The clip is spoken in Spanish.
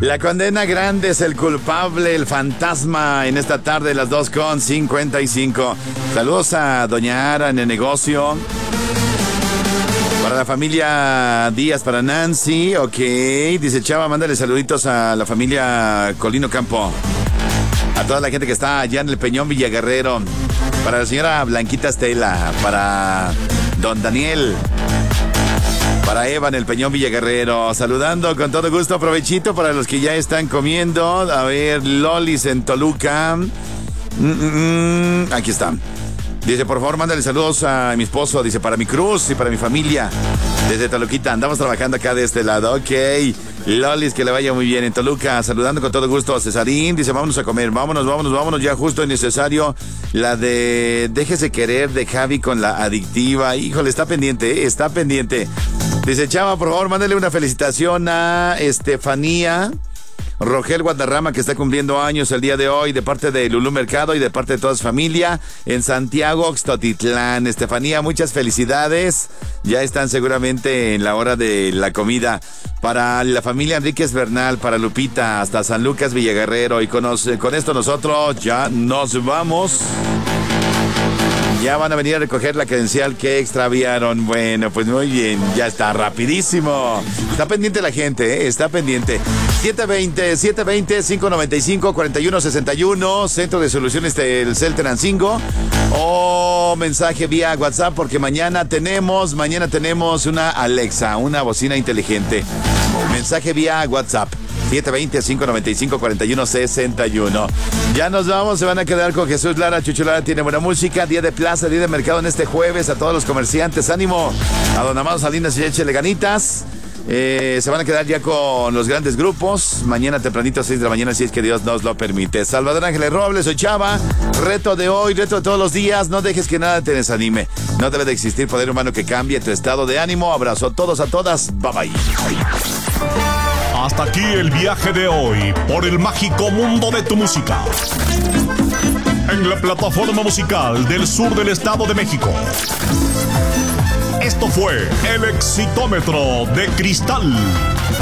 La condena grande es el culpable, el fantasma en esta tarde, las 2:55. Saludos a doña Ara en el negocio. Para la familia Díaz, para Nancy, ok. Dice Chava, mándale saluditos a la familia Colino Campo. A toda la gente que está allá en el Peñón Villaguerrero. Para la señora Blanquita Estela. Para don Daniel. Para Eva en el Peñón Villaguerrero. Saludando con todo gusto. Provechito para los que ya están comiendo. A ver, Lolis en Toluca. Aquí está. Dice, por favor, mándale saludos a mi esposo. Dice, para mi cruz y para mi familia. Desde Toluquita. Andamos trabajando acá de este lado. Ok. Lolis, que le vaya muy bien en Toluca. Saludando con todo gusto a Cesarín. Dice, vámonos a comer. Vámonos. Ya justo es necesario. La de Déjese Querer de Javi con la adictiva. Híjole, está pendiente, está pendiente. Dice, Chava, por favor, mándale una felicitación a Estefanía Rogel Guadarrama, que está cumpliendo años el día de hoy, de parte de Lulú Mercado y de parte de toda su familia en Santiago, Xtotitlán. Estefanía, muchas felicidades. Ya están seguramente en la hora de la comida. Para la familia Enríquez Bernal, para Lupita, hasta San Lucas Villaguerrero. Y con esto nosotros ya nos vamos. Ya van a venir a recoger la credencial que extraviaron. Bueno, pues muy bien, ya está, rapidísimo. Está pendiente la gente, está pendiente. 720-595-4161, Centro de Soluciones del Celtenancingo. O mensaje vía WhatsApp, porque mañana tenemos una Alexa, una bocina inteligente. Mensaje vía WhatsApp. 720-595-4161. Ya nos vamos, se van a quedar con Jesús Lara. Chucho Lara tiene buena música. Día de plaza, día de mercado en este jueves. A todos los comerciantes, ánimo. A don Amado Salinas y échele ganitas. Se van a quedar ya con los grandes grupos. Mañana tempranito a 6 de la mañana, si es que Dios nos lo permite. Salvador Ángeles Robles, soy Chava. Reto de hoy, reto de todos los días. No dejes que nada te desanime. No debe de existir poder humano que cambie tu estado de ánimo. Abrazo a todos, a todas. Bye bye. Hasta aquí el viaje de hoy por el mágico mundo de tu música. En la plataforma musical del sur del Estado de México. Esto fue el Exitómetro de Cristal.